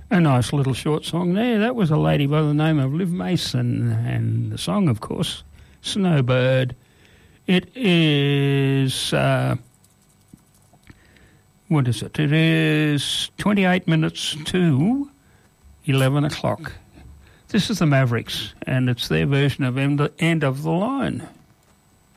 A nice little short song there. That was a lady by the name of Liv Mason, and the song, of course, Snowbird. It is, what is it? It is 28 minutes to 11 o'clock. This is the Mavericks, and it's their version of End of the Line.